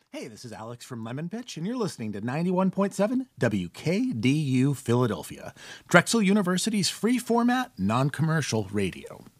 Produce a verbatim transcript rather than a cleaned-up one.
Hey, this is Alex from Lemon Pitch, and you're listening to ninety-one point seven W K D U Philadelphia, Drexel University's free format, non-commercial radio.